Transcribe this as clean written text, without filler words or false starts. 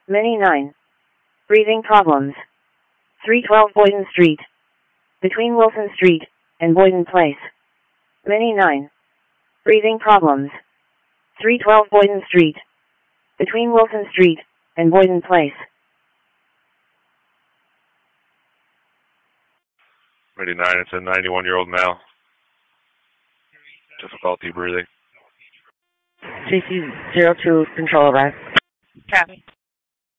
Many 9. Breathing problems. 312 Boyden Street. Between Wilson Street and Boyden Place. Many 9. Breathing problems. 312 Boyden Street. Between Wilson Street and Boyden Place. Ready 9, it's a 91-year-old male. Difficulty breathing. JC02, control arrive. Copy.